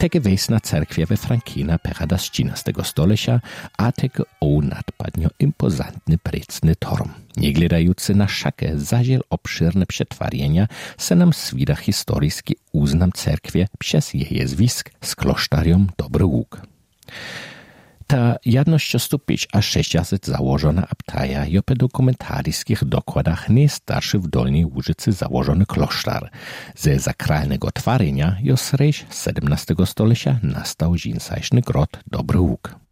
Teke wejsna cerkwie we Frankina perada z 13. stolecia, a teke nadpadnio impozantny precny torm. Nie gledający na szakę zaziel obszyrne przetwarienia, se nam swida historyjski uznam cerkwie przez jej zwisk z klosztarium Dobry Łuk. Ta 105 a 600 założona abtaja jo po dokumentaryjskich dokładach najstarszy w Dolnej Łużycy założony klosztar. Ze zakralnego twarzenia jo sreś 17. stolecia nastał zinsajszny grot Dobry Łuk.